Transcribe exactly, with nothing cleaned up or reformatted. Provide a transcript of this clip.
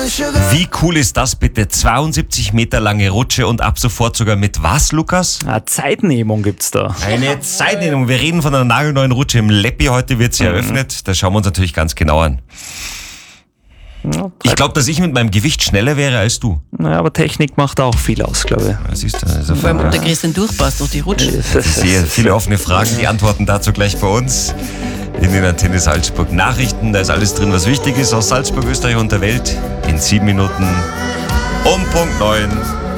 Wie cool ist das bitte? zweiundsiebzig Meter lange Rutsche und ab sofort sogar mit was, Lukas? Eine Zeitnehmung gibt's da. Eine Zeitnehmung. Wir reden von einer nagelneuen Rutsche im Leppi. Heute wird sie mhm. eröffnet. Das schauen wir uns natürlich ganz genau an. Ja, ich glaube, dass ich mit meinem Gewicht schneller wäre als du. Naja, aber Technik macht auch viel aus, glaube ich. Das ist also Vor allem, ob der Christian durchpasst durch die Rutsche. Sehr viele offene Fragen. Die Antworten dazu gleich bei uns in den Antenne Salzburg Nachrichten. Da ist alles drin, was wichtig ist aus Salzburg, Österreich und der Welt. In sieben Minuten um Punkt neun.